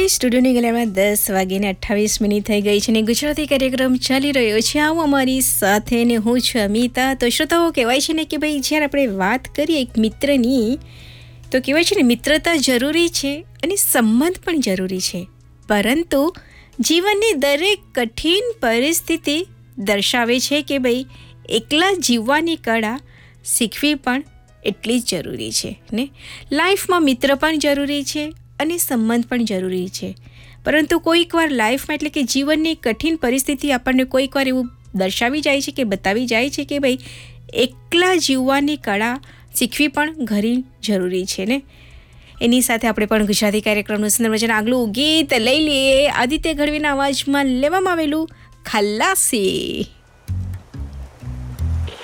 સ્ટુડિયોની ગેલેરીમાં 10:28 થઈ ગઈ છે ને ગુજરાતી કાર્યક્રમ ચાલી રહ્યો છે. આવું અમારી સાથે ને હું છું અમિતા. તો શ્રોતાઓ, કહેવાય છે ને કે ભાઈ જ્યારે આપણે વાત કરીએ એક મિત્રની, તો કહેવાય છે ને મિત્રતા જરૂરી છે અને સંબંધ પણ જરૂરી છે, પરંતુ જીવનની દરેક કઠિન પરિસ્થિતિ દર્શાવે છે કે ભાઈ એકલા જીવવાની કળા શીખવી પણ એટલી જ જરૂરી છે ને. લાઈફમાં મિત્ર પણ જરૂરી છે અને સંબંધ પણ જરૂરી છે, પરંતુ કોઈક વાર લાઈફમાં એટલે કે જીવનની કઠિન પરિસ્થિતિ આપણને કોઈક વાર એવું દર્શાવી જાય છે કે બતાવી જાય છે કે ભાઈ એકલા જીવવાની કળા શીખવી પણ ઘણી જરૂરી છે ને. એની સાથે આપણે પણ ગુજરાતી કાર્યક્રમનું સુંદર મજાનું આગલું ગીત લઈ લઈએ. આદિત્ય ગઢવીના અવાજમાં લેવામાં આવેલું ખલાસી.